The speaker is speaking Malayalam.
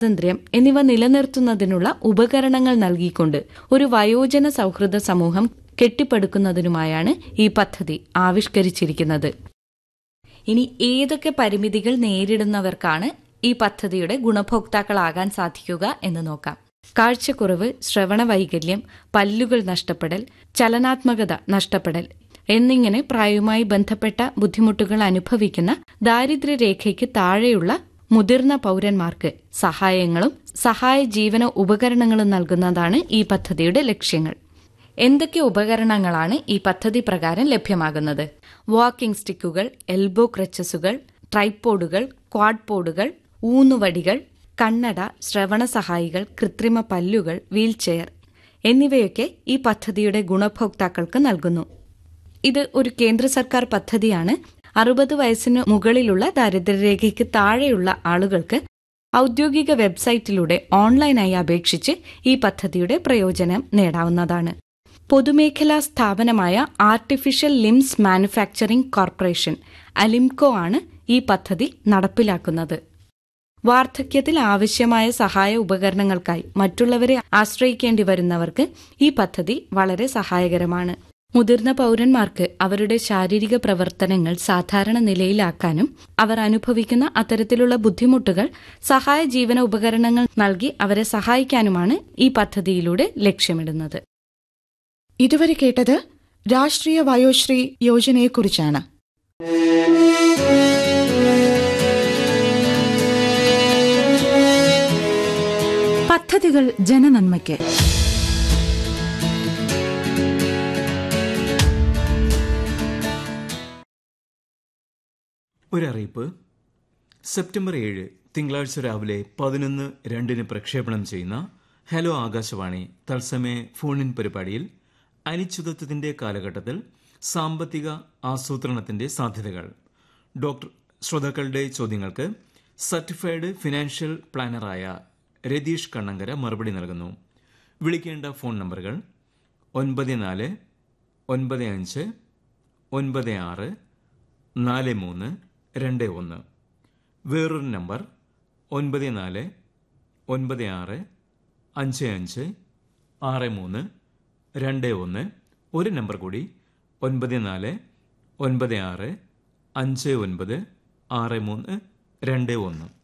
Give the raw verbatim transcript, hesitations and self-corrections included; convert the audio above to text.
സ്വാതന്ത്ര്യം എന്നിവ നിലനിർത്തുന്നതിനുള്ള ഉപകരണങ്ങൾ നൽകിക്കൊണ്ട് ഒരു വയോജന സൗഹൃദ സമൂഹം കെട്ടിപ്പടുക്കുന്നതിനുമായാണ് ഈ പദ്ധതി ആവിഷ്കരിച്ചിരിക്കുന്നത്. ഇനി ഏതൊക്കെ പരിമിതികൾ നേരിടുന്നവർക്കാണ് ഈ പദ്ധതിയുടെ ഗുണഭോക്താക്കളാകാൻ സാധിക്കുക എന്ന് നോക്കാം. കാഴ്ചക്കുറവ്, ശ്രവണ വൈകല്യം, പല്ലുകൾ നഷ്ടപ്പെടൽ, ചലനാത്മകത നഷ്ടപ്പെടൽ എന്നിങ്ങനെ പ്രായവുമായി ബന്ധപ്പെട്ട ബുദ്ധിമുട്ടുകൾ അനുഭവിക്കുന്ന ദാരിദ്ര്യരേഖയ്ക്ക് താഴെയുള്ള മുതിർന്ന പൗരന്മാർക്ക് സഹായങ്ങളും സഹായ ജീവന ഉപകരണങ്ങളും നൽകുന്നതാണ് ഈ പദ്ധതിയുടെ ലക്ഷ്യങ്ങൾ. എന്തൊക്കെ ഉപകരണങ്ങളാണ് ഈ പദ്ധതി പ്രകാരം ലഭ്യമാകുന്നത്? വാക്കിംഗ് സ്റ്റിക്കുകൾ, എൽബോ ക്രച്ചസുകൾ, ട്രൈപോഡുകൾ, ക്വാഡ്പോഡുകൾ, ഊന്നുവടികൾ, കണ്ണട, ശ്രവണ സഹായികൾ, കൃത്രിമ പല്ലുകൾ, വീൽചെയർ എന്നിവയൊക്കെ ഈ പദ്ധതിയുടെ ഗുണഭോക്താക്കൾക്ക് നൽകുന്നു. ഇത് ഒരു കേന്ദ്ര സർക്കാർ പദ്ധതിയാണ്. അറുപത് വയസ്സിന് മുകളിലുള്ള ദാരിദ്ര്യരേഖയ്ക്ക് താഴെയുള്ള ആളുകൾക്ക് ഔദ്യോഗിക വെബ്സൈറ്റിലൂടെ ഓൺലൈനായി അപേക്ഷിച്ച് ഈ പദ്ധതിയുടെ പ്രയോജനം നേടാവുന്നതാണ്. പൊതുമേഖലാ സ്ഥാപനമായ artificial limbs manufacturing corporation Alimco ആണ് ഈ പദ്ധതി നടപ്പിലാക്കുന്നത്. വാർദ്ധക്യത്തിൽ ആവശ്യമായ സഹായ ഉപകരണങ്ങൾക്കായി മറ്റുള്ളവരെ ആശ്രയിക്കേണ്ടി വരുന്നവർക്ക് ഈ പദ്ധതി വളരെ സഹായകരമാണ്. മുതിർന്ന പൗരന്മാർക്ക് അവരുടെ ശാരീരിക പ്രവർത്തനങ്ങൾ സാധാരണ നിലയിലാക്കാനും അവർ അനുഭവിക്കുന്ന അത്തരത്തിലുള്ള ബുദ്ധിമുട്ടുകൾ സഹായ ജീവന ഉപകരണങ്ങൾ നൽകി അവരെ സഹായിക്കാനുമാണ് ഈ പദ്ധതിയിലൂടെ ലക്ഷ്യമിടുന്നത്. ഇതുവരെ കേട്ടത് രാഷ്ട്രീയ വയോശ്രീ യോജനയെക്കുറിച്ചാണ്. പദ്ധതികൾ ജനനന്മയ്ക്ക്. ഒരറിയിപ്പ്. സെപ്റ്റംബർ ഏഴ് തിങ്കളാഴ്ച രാവിലെ പതിനൊന്ന് രണ്ടിന് പ്രക്ഷേപണം ചെയ്യുന്ന ഹലോ ആകാശവാണി തത്സമയ ഫോണിൻ പരിപാടിയിൽ അനിശ്ചിതത്വത്തിന്റെ കാലഘട്ടത്തിൽ സാമ്പത്തിക ആസൂത്രണത്തിന്റെ സാധ്യതകൾ ഡോക്ടർ ശ്രോതാക്കളുടെ ചോദ്യങ്ങൾക്ക് സർട്ടിഫൈഡ് ഫിനാൻഷ്യൽ പ്ലാനറായ രതീഷ് കണ്ണങ്കര മറുപടി നൽകുന്നു. വിളിക്കേണ്ട ഫോൺ നമ്പറുകൾ ഒൻപത് നാല് ഒൻപത് അഞ്ച് ഒൻപത് ആറ് നാല് മൂന്ന് രണ്ട് ഒന്ന്. വേറൊരു നമ്പർ ഒൻപത് നാല് ഒൻപത് ആറ് അഞ്ച് അഞ്ച് ആറ് മൂന്ന് രണ്ട് ഒന്ന്. ഒരു നമ്പർ കൂടി ഒൻപത് നാല് ഒൻപത് ആറ് അഞ്ച് ഒൻപത് ആറ് മൂന്ന് രണ്ട് ഒന്ന്.